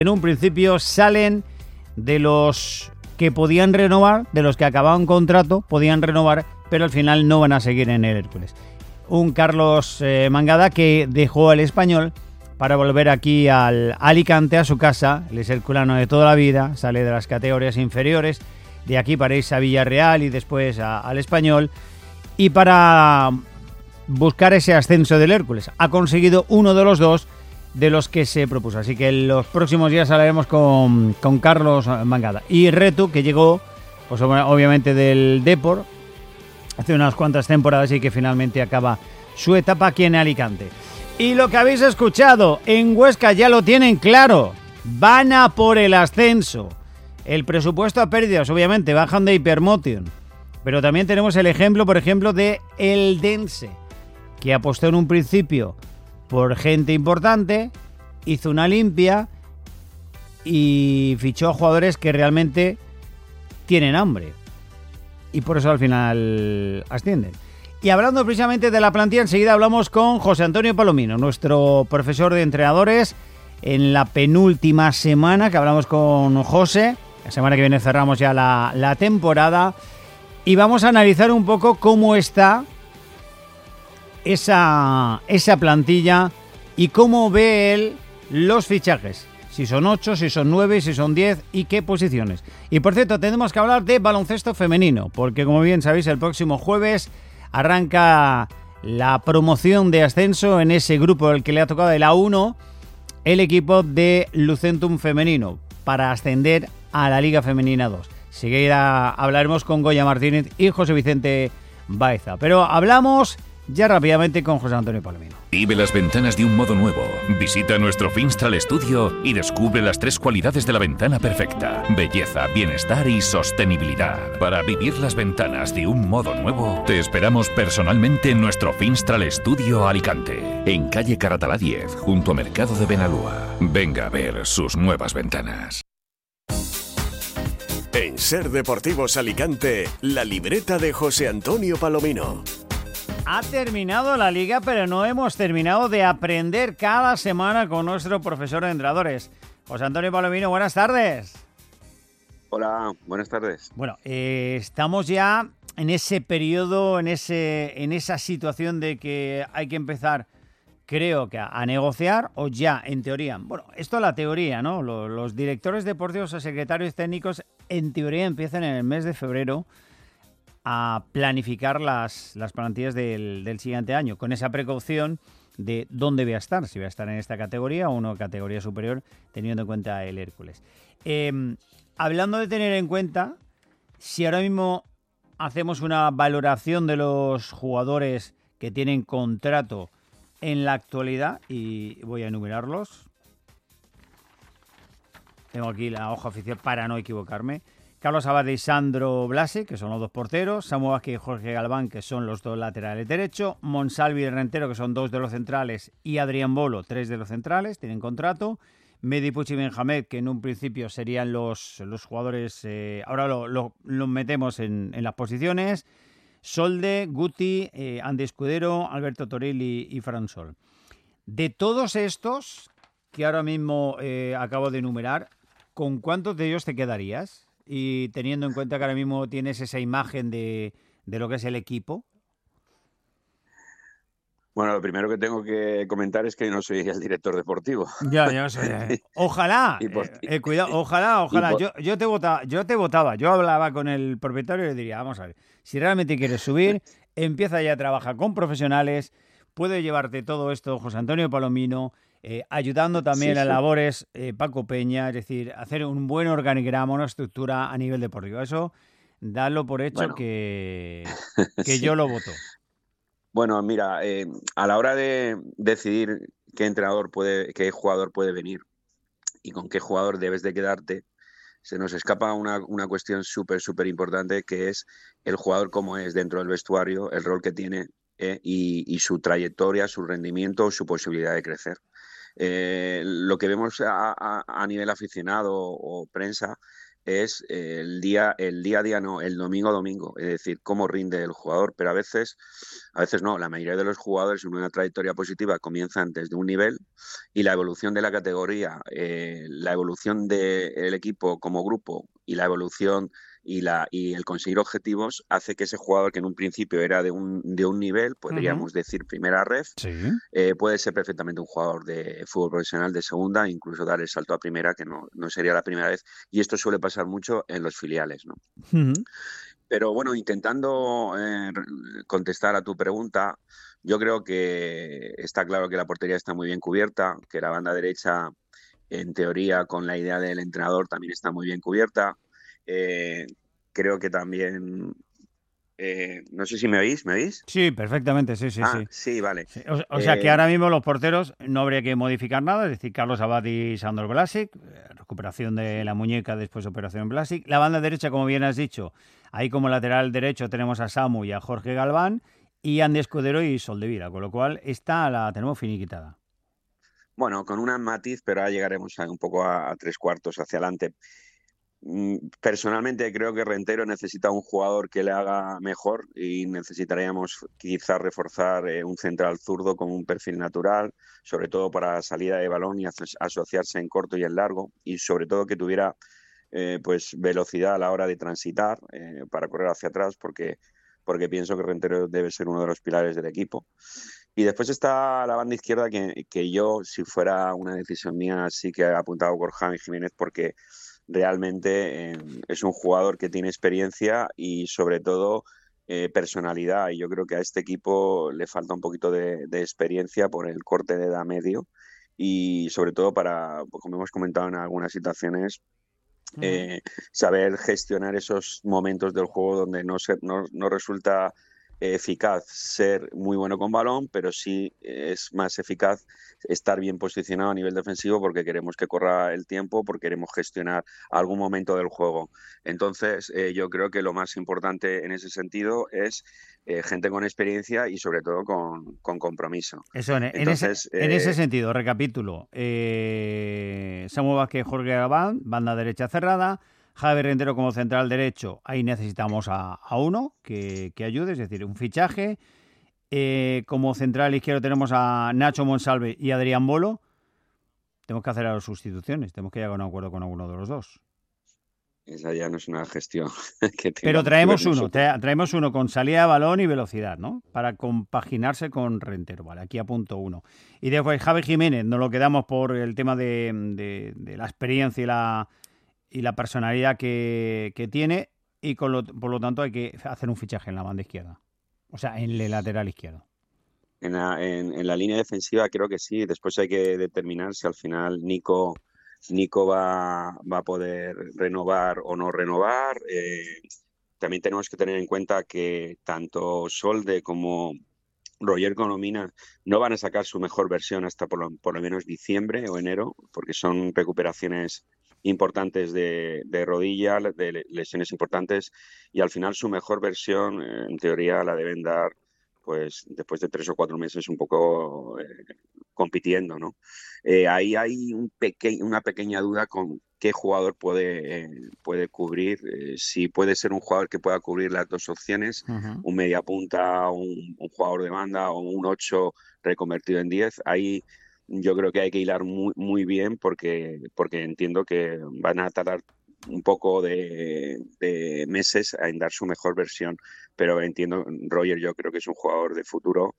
En un principio salen de los que podían renovar, de los que acababan contrato, podían renovar, pero al final no van a seguir en el Hércules. Un Carlos Mangada que dejó al Español para volver aquí al Alicante, a su casa. Él es herculano de toda la vida, sale de las categorías inferiores, de aquí para irse a Villarreal y después al Español, y para buscar ese ascenso del Hércules. Ha conseguido uno de los dos de los que se propuso. Así que en los próximos días hablaremos con Carlos Mangada. Y Retu, que llegó, pues obviamente del Depor, hace unas cuantas temporadas y que finalmente acaba su etapa aquí en Alicante. Y lo que habéis escuchado, en Huesca ya lo tienen claro. Van a por el ascenso. El presupuesto a pérdidas, obviamente, bajan de Hypermotion. Pero también tenemos el ejemplo, por ejemplo, de Eldense, que apostó en un principio por gente importante, hizo una limpia y fichó a jugadores que realmente tienen hambre. Y por eso al final ascienden. Y hablando precisamente de la plantilla, enseguida hablamos con José Antonio Palomino, nuestro profesor de entrenadores, en la penúltima semana que hablamos con José. La semana que viene cerramos ya la temporada y vamos a analizar un poco cómo está esa plantilla y cómo ve él los fichajes. Si son 8, si son 9, si son 10 y qué posiciones. Y por cierto, tenemos que hablar de baloncesto femenino, porque como bien sabéis, el próximo jueves arranca la promoción de ascenso en ese grupo al que le ha tocado el A1, el equipo de Lucentum femenino, para ascender a la Liga Femenina 2. Seguida hablaremos con Goya Martínez y José Vicente Baeza. Pero hablamos ya rápidamente con José Antonio Palomino. Vive las ventanas de un modo nuevo. Visita nuestro Finstral Studio y descubre las 3 cualidades de la ventana perfecta: belleza, bienestar y sostenibilidad. Para vivir las ventanas de un modo nuevo, te esperamos personalmente en nuestro Finstral Studio Alicante, en calle Caratalá 10, junto a Mercado de Benalúa. Venga a ver sus nuevas ventanas. En Ser Deportivos Alicante, la libreta de José Antonio Palomino. Ha terminado la liga, pero no hemos terminado de aprender cada semana con nuestro profesor de entrenadores. José Antonio Palomino, buenas tardes. Hola, buenas tardes. Bueno, estamos ya en ese periodo, en esa situación de que hay que empezar, creo que a negociar, o ya, en teoría. Bueno, esto es la teoría, ¿no? Los directores deportivos o secretarios técnicos, en teoría, empiezan en el mes de febrero a planificar las plantillas del siguiente año, con esa precaución de dónde voy a estar, si voy a estar en esta categoría o una categoría superior, teniendo en cuenta el Hércules. Hablando de tener en cuenta, si ahora mismo hacemos una valoración de los jugadores que tienen contrato en la actualidad, y voy a enumerarlos, tengo aquí la hoja oficial para no equivocarme: Carlos Abade y Sandro Blasi, que son los 2 porteros; Samu Vázquez y Jorge Galván, que son los 2 laterales derecho; Monsalvi y Rentero, que son 2 de los centrales; y Adrián Bolo, 3 de los centrales, tienen contrato; Medi Puig y Benjamed, que en un principio serían los jugadores, ahora los metemos en las posiciones; Solde, Guti, Andy Escudero, Alberto Torelli y Fran Sol. De todos estos que ahora mismo acabo de enumerar, ¿con cuántos de ellos te quedarías? Y teniendo en cuenta que ahora mismo tienes esa imagen de lo que es el equipo. Bueno, lo primero que tengo que comentar es que no soy el director deportivo. Ya soy. Ojalá, cuidado, ojalá. Yo te votaba. Yo hablaba con el propietario y le diría, vamos a ver, si realmente quieres subir, empieza ya a trabajar con profesionales. Puede llevarte todo esto José Antonio Palomino, ayudando también a labores Paco Peña, es decir, hacer un buen organigrama, una estructura a nivel deportivo. Eso, darlo por hecho, bueno, que sí. Yo lo voto. Bueno, mira, a la hora de decidir qué jugador puede venir y con qué jugador debes de quedarte, se nos escapa una cuestión súper importante, que es el jugador cómo es dentro del vestuario, el rol que tiene y su trayectoria, su rendimiento, su posibilidad de crecer. Lo que vemos a nivel aficionado o prensa es el día a día, no, el domingo a domingo, es decir, cómo rinde el jugador, pero a veces no, la mayoría de los jugadores en una trayectoria positiva comienzan desde un nivel y la evolución de la categoría, la evolución del equipo como grupo y la evolución y el conseguir objetivos hace que ese jugador que en un principio era de un nivel, Ujú. podríamos decir primera ref, Sí. puede ser perfectamente un jugador de fútbol profesional de segunda, incluso dar el salto a primera, que no sería la primera vez. Y esto suele pasar mucho en los filiales, ¿no? Ujú. Pero bueno, intentando contestar a tu pregunta, yo creo que está claro que la portería está muy bien cubierta, que la banda derecha, en teoría, con la idea del entrenador, también está muy bien cubierta. Eh, creo que también, no sé si me oís, ¿me oís? Sí, perfectamente, sí, sí, Ah, sí. sí, vale. Sí, o sea que Eh, ahora mismo los porteros no habría que modificar nada, es decir, Carlos Abad y Sandor Blasic, recuperación de la muñeca después de operación Blasic. La banda derecha, como bien has dicho, ahí como lateral derecho tenemos a Samu y a Jorge Galván y Andy Escudero y Soldevila, con lo cual esta la tenemos finiquitada. bueno, con un matiz, pero ahora llegaremos un poco a tres cuartos hacia adelante. Personalmente creo que Rentero necesita un jugador que le haga mejor y necesitaríamos quizás reforzar un central zurdo con un perfil natural, sobre todo para salida de balón y asociarse en corto y en largo, y sobre todo que tuviera pues velocidad a la hora de transitar para correr hacia atrás, porque pienso que Rentero debe ser uno de los pilares del equipo. Y después está la banda izquierda que yo, si fuera una decisión mía, sí que he apuntado por Javi Jiménez porque realmente es un jugador que tiene experiencia y sobre todo personalidad. Y yo creo que a este equipo le falta un poquito de experiencia por el corte de edad medio y sobre todo para, pues, como hemos comentado en algunas situaciones, Ujú. eh, saber gestionar esos momentos del juego donde no resulta eficaz ser muy bueno con balón, pero sí es más eficaz estar bien posicionado a nivel defensivo porque queremos que corra el tiempo, porque queremos gestionar algún momento del juego. Entonces, yo creo que lo más importante en ese sentido es gente con experiencia y sobre todo con compromiso. Eso, Entonces, en ese sentido, recapitulo. Samu Vázquez, Jorge Galván, banda derecha cerrada. Javier Rentero como central derecho, ahí necesitamos a uno que ayude, es decir, un fichaje. Como central izquierdo tenemos a Nacho Monsalve y Adrián Bolo. Tenemos que hacer las sustituciones, tenemos que llegar a un acuerdo con alguno de los dos. esa ya no es una gestión que Pero tengamos que ver nosotros. traemos uno con salida de balón y velocidad, ¿no? Para compaginarse con Rentero, vale, aquí apunto uno. Y después Javi Jiménez, nos lo quedamos por el tema de la experiencia y la personalidad que tiene y por lo tanto hay que hacer un fichaje en la banda izquierda, o sea, en el lateral izquierdo. En la línea defensiva creo que sí. Después hay que determinar si al final Nico va a poder renovar o no renovar. También tenemos que tener en cuenta que tanto Solde como Roger Colomina no van a sacar su mejor versión hasta por lo menos diciembre o enero, porque son recuperaciones importantes de rodilla, de lesiones importantes, y al final su mejor versión, en teoría, la deben dar pues después de 3 o 4 meses un poco compitiendo, ¿no? Ahí hay una pequeña duda con qué jugador puede cubrir, si puede ser un jugador que pueda cubrir las dos opciones, Ujú. un media punta, un jugador de banda o un 8 reconvertido en 10. Ahí yo creo que hay que hilar muy bien porque entiendo que van a tardar un poco de meses en dar su mejor versión, pero entiendo, Roger yo creo que es un jugador de futuro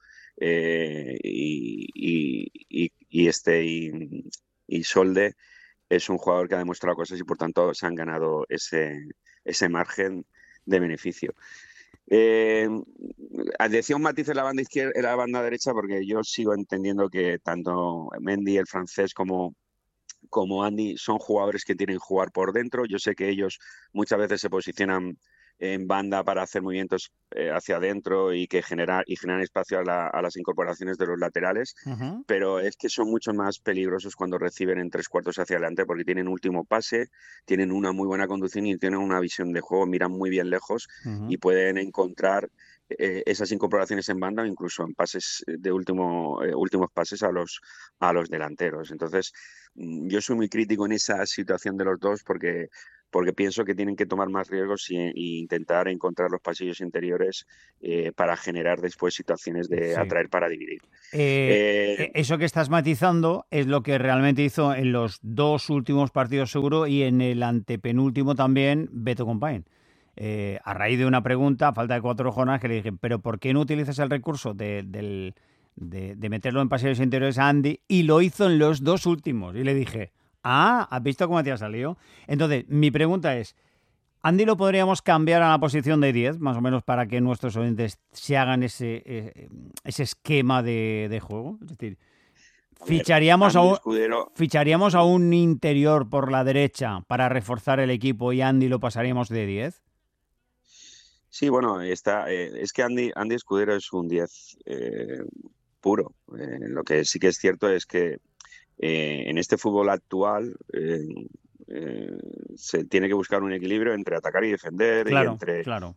y Solde es un jugador que ha demostrado cosas y por tanto se han ganado ese margen de beneficio. Eh, Decía un matiz en la banda izquierda, en la banda derecha, porque yo sigo entendiendo que tanto Mendy, el francés, como Andy son jugadores que tienen que jugar por dentro. Yo sé que ellos muchas veces se posicionan en banda para hacer movimientos hacia adentro generan espacio a las incorporaciones de los laterales, Ujú. pero es que son mucho más peligrosos cuando reciben en tres cuartos hacia adelante porque tienen último pase, tienen una muy buena conducción y tienen una visión de juego, miran muy bien lejos y Ujú. pueden encontrar esas incorporaciones en banda o incluso en pases de últimos pases a los delanteros. Entonces, yo soy muy crítico en esa situación de los dos porque porque pienso que tienen que tomar más riesgos e intentar encontrar los pasillos interiores para generar después situaciones de Sí. atraer para dividir. Eh, Eso que estás matizando es lo que realmente hizo en los 2 últimos partidos seguro y en el antepenúltimo también Beto Compain. A raíz de una pregunta, a falta de 4 jornadas, que le dije, pero ¿por qué no utilizas el recurso de meterlo en pasillos interiores a Andy? Y lo hizo en los 2 últimos. Y le dije, ¿has visto cómo te ha salido? Entonces, mi pregunta es, Andy lo podríamos cambiar a la posición de 10, más o menos, para que nuestros oyentes se hagan ese esquema de juego. Es decir, a ver, ficharíamos Andy Escudero, ficharíamos a un interior por la derecha para reforzar el equipo y Andy lo pasaríamos de 10. sí, bueno, es que Andy Escudero es un 10 puro. Lo que sí que es cierto es que en este fútbol actual eh, se tiene que buscar un equilibrio entre atacar y defender y Claro, claro.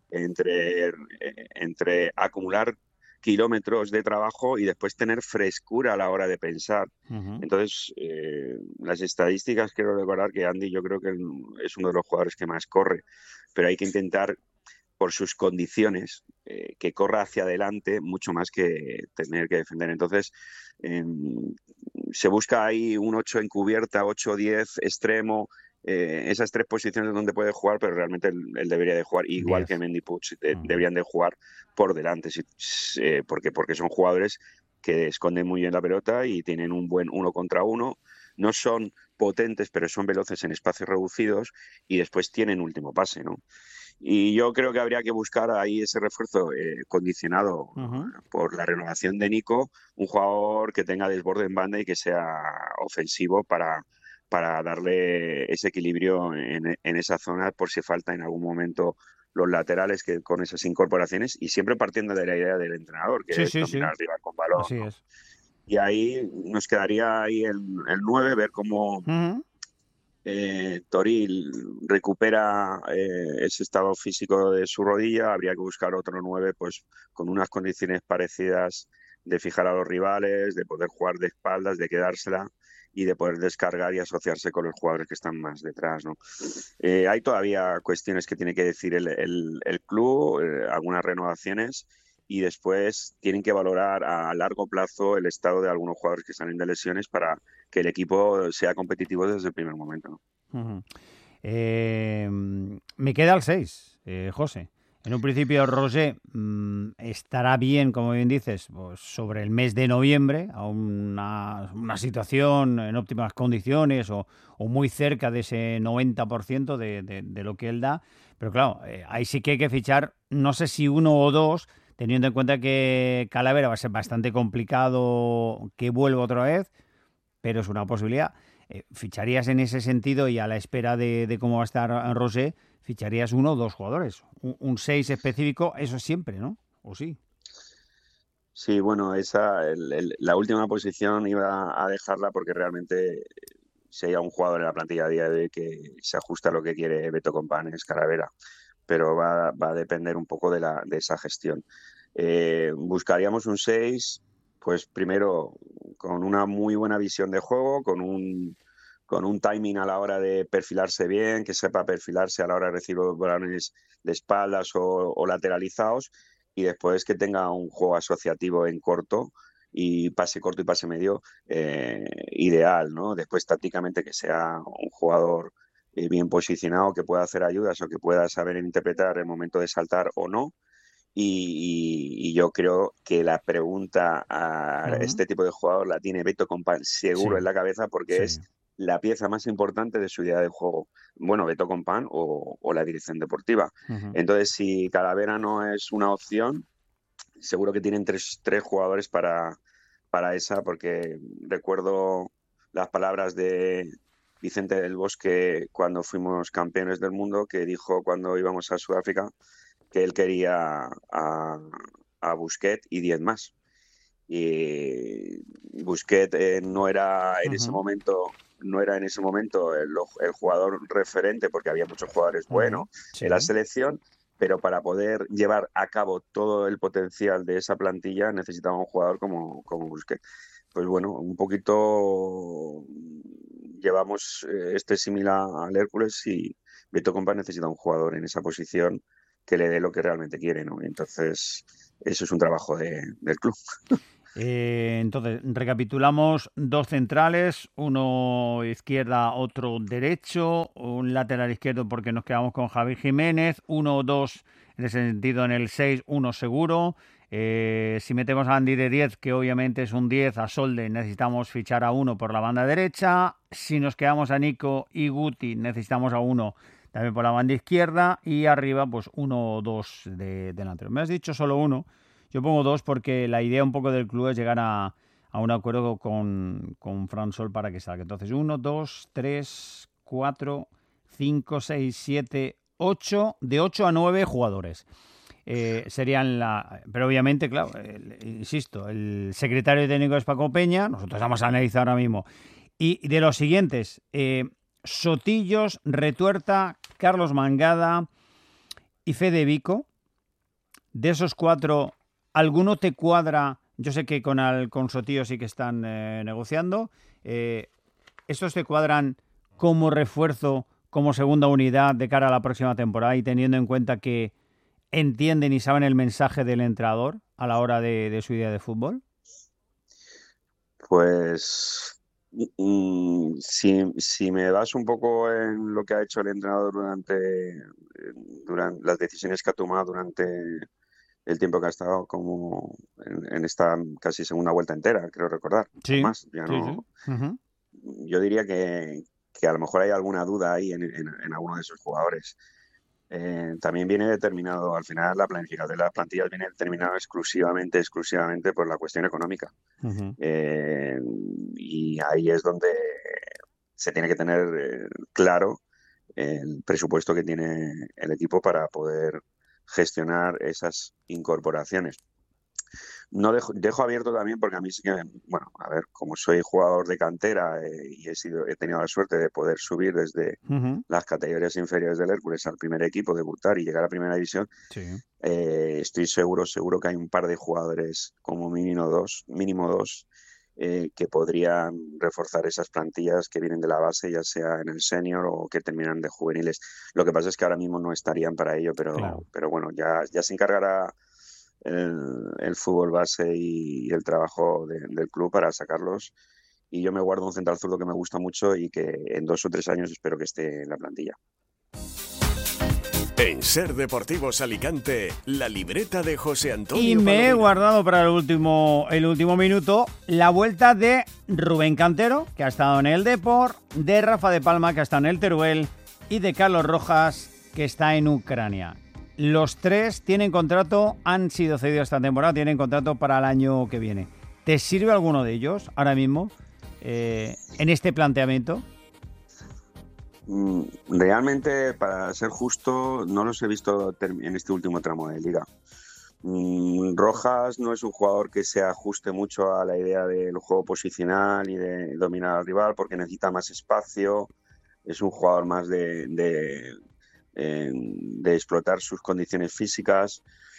entre acumular kilómetros de trabajo y después tener frescura a la hora de pensar. Uh-huh. Entonces, las estadísticas, quiero recordar que Andy yo creo que es uno de los jugadores que más corre, pero hay que intentar por sus condiciones, que corra hacia adelante mucho más que tener que defender. Entonces, se busca ahí un 8 encubierta, 8-10 extremo, esas 3 posiciones donde puede jugar, pero realmente él debería de jugar igual 10. que Mendy Puig, Uh-huh. deberían de jugar por delante, porque son jugadores que esconden muy bien la pelota y tienen un buen 1 contra 1, no son potentes, pero son veloces en espacios reducidos y después tienen último pase, ¿no? Y yo creo que habría que buscar ahí ese refuerzo condicionado Uh-huh. por la renovación de Nico, un jugador que tenga desborde en banda y que sea ofensivo para darle ese equilibrio en esa zona por si falta en algún momento los laterales que con esas incorporaciones y siempre partiendo de la idea del entrenador, que Sí, es sí, dominar sí. al rival con balón, Así ¿no? es. Y ahí nos quedaría ahí el 9, ver cómo Uh-huh. Toril recupera ese estado físico de su rodilla, habría que buscar otro 9 pues, con unas condiciones parecidas de fijar a los rivales, de poder jugar de espaldas, de quedársela y de poder descargar y asociarse con los jugadores que están más detrás, ¿no? Hay todavía cuestiones que tiene que decir el club, algunas renovaciones y después tienen que valorar a largo plazo el estado de algunos jugadores que salen de lesiones para que el equipo sea competitivo desde el primer momento, ¿no? Uh-huh. Me queda el 6, José. En un principio, Roger estará bien, como bien dices, pues sobre el mes de noviembre, a una situación en óptimas condiciones o muy cerca de ese 90% de lo que él da. Pero claro, ahí sí que hay que fichar, no sé si 1 o 2, teniendo en cuenta que Calavera va a ser bastante complicado que vuelva otra vez, pero es una posibilidad. ¿Ficharías en ese sentido y a la espera de cómo va a estar Roger, ficharías 1 o 2 jugadores? Un 6 específico, eso siempre, ¿no? ¿O sí? Sí, bueno, la última posición iba a dejarla porque realmente si hay un jugador en la plantilla a día de hoy que se ajusta a lo que quiere Beto Compán es Calavera, pero va a depender un poco de esa gestión. Buscaríamos un 6, pues primero con una muy buena visión de juego, con un timing a la hora de perfilarse bien, que sepa perfilarse a la hora de recibir los balones de espaldas o lateralizados, y después que tenga un juego asociativo en corto y pase medio ideal, ¿no? Después tácticamente que sea un jugador bien posicionado, que pueda hacer ayudas o que pueda saber interpretar el momento de saltar o no. Y yo creo que la pregunta a Uh-huh. este tipo de jugador la tiene Beto Compán seguro Sí, en la cabeza porque sí. es la pieza más importante de su idea de juego. Bueno, Beto Compán o la dirección deportiva. Uh-huh. Entonces, si Calavera no es una opción, seguro que tienen tres jugadores para esa, porque recuerdo las palabras de Vicente del Bosque cuando fuimos campeones del mundo, que dijo cuando íbamos a Sudáfrica que él quería a Busquets y 10 más. Y Busquets no era en ese Uh-huh. momento el jugador referente porque había muchos jugadores buenos Uh-huh. en la Sí. selección, pero para poder llevar a cabo todo el potencial de esa plantilla necesitaba un jugador como Busquets. Pues bueno, un poquito llevamos este similar al Hércules y Beto Compa necesita un jugador en esa posición que le dé lo que realmente quiere, ¿no? Y entonces, eso es un trabajo del club. Entonces, recapitulamos: 2 centrales, uno izquierda, otro derecho, un lateral izquierdo porque nos quedamos con Javi Jiménez, 1 o 2 en ese sentido en el 6, uno seguro. Si metemos a Andy de 10, que obviamente es un 10, a Solde necesitamos fichar a uno por la banda derecha. Si nos quedamos a Nico y Guti, necesitamos a uno también por la banda izquierda, y arriba pues 1 o 2 de delantero. Me has dicho solo uno. Yo pongo 2 porque la idea un poco del club es llegar a un acuerdo con Fran Sol para que salga. Entonces, 1, 2, 3, 4, 5, 6, 7, 8, de 8 a 9 jugadores. Serían pero obviamente, claro, insisto, el secretario técnico es Paco Peña, nosotros vamos a analizar ahora mismo. Y de los siguientes, Sotillos, Retuerta, Carlos Mangada y Fede Vico. De esos 4, ¿alguno te cuadra? Yo sé que con Sotillos sí que están negociando. ¿Estos te cuadran como refuerzo, como segunda unidad de cara a la próxima temporada, y teniendo en cuenta que entienden y saben el mensaje del entrenador a la hora de su idea de fútbol? Pues si me das un poco en lo que ha hecho el entrenador durante las decisiones que ha tomado durante el tiempo que ha estado como en esta casi segunda vuelta entera, creo recordar, Sí, o más, ya sí, no. sí. Uh-huh. Yo diría que a lo mejor hay alguna duda ahí en alguno de esos jugadores. También viene determinado, al final la planificación de las plantillas viene determinado exclusivamente por la cuestión económica. Uh-huh. Y ahí es donde se tiene que tener claro el presupuesto que tiene el equipo para poder gestionar esas incorporaciones. No dejo abierto también porque a mí sí que, bueno, a ver, como soy jugador de cantera y he tenido la suerte de poder subir desde las categorías inferiores del Hércules al primer equipo, debutar y llegar a primera división, sí. Estoy seguro que hay un par de jugadores, como mínimo dos, que podrían reforzar esas plantillas que vienen de la base, ya sea en el senior o que terminan de juveniles. Lo que pasa es que ahora mismo no estarían para ello, Claro. pero bueno, ya se encargará el fútbol base y el trabajo del club para sacarlos. Y yo me guardo un central zurdo que me gusta mucho y que en 2 o 3 años espero que esté en la plantilla. En Ser Deportivos Alicante, la libreta de José Antonio Y me Palomino. he guardado para el último minuto la vuelta de Rubén Cantero, que ha estado en el Depor, de Rafa de Palma, que ha estado en el Teruel, y de Carlos Rojas, que está en Ucrania. Los 3 tienen contrato, han sido cedidos esta temporada, tienen contrato para el año que viene. ¿Te sirve alguno de ellos ahora mismo en este planteamiento? Realmente, para ser justo, no los he visto en este último tramo de liga. Rojas no es un jugador que se ajuste mucho a la idea del juego posicional y de dominar al rival porque necesita más espacio. Es un jugador más de explotar sus condiciones físicas.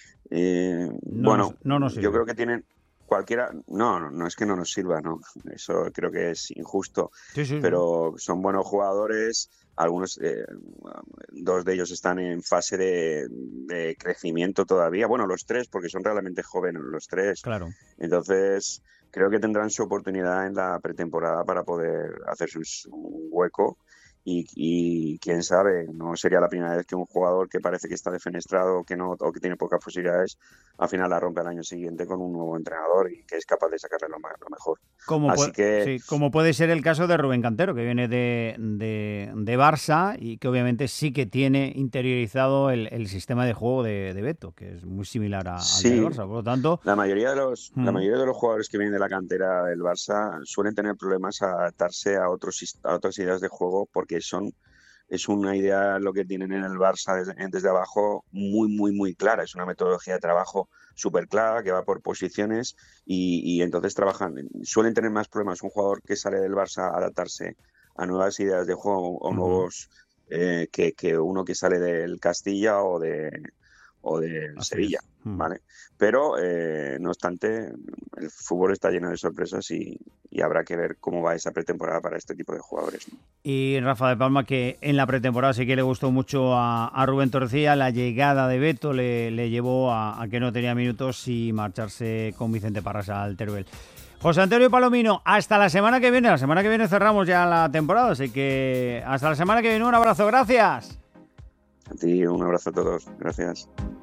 Yo creo que tienen cualquiera. No es que no nos sirva, no. Eso creo que es injusto. Sí. Pero son buenos jugadores. Algunos, 2 de ellos están en fase de crecimiento todavía. Bueno, los 3, porque son realmente jóvenes los 3. Claro. Entonces, creo que tendrán su oportunidad en la pretemporada para poder hacerse un hueco. Y quién sabe, no sería la primera vez que un jugador que parece que está defenestrado o que tiene pocas posibilidades, al final la rompe al año siguiente con un nuevo entrenador y que es capaz de sacarle lo mejor. Como puede ser el caso de Rubén Cantero, que viene de Barça y que obviamente sí que tiene interiorizado el sistema de juego de Beto, que es muy similar al de Barça. Por lo tanto, la mayoría de los jugadores que vienen de la cantera del Barça suelen tener problemas a adaptarse a otras ideas de juego porque es una idea lo que tienen en el Barça desde abajo muy clara. Es una metodología de trabajo súper clara que va por posiciones y entonces suelen tener más problemas un jugador que sale del Barça a adaptarse a nuevas ideas de juego o nuevos que uno que sale del Castilla o o del Así Sevilla, es. ¿vale? Pero, no obstante, el fútbol está lleno de sorpresas y habrá que ver cómo va esa pretemporada para este tipo de jugadores, ¿no? Y Rafa de Palma, que en la pretemporada sí que le gustó mucho a Rubén Torrecilla, la llegada de Beto le llevó a que no tenía minutos y marcharse con Vicente Parras al Teruel. José Antonio Palomino, hasta la semana que viene. La semana que viene cerramos ya la temporada, así que hasta la semana que viene. Un abrazo, gracias. A ti, un abrazo a todos. Gracias.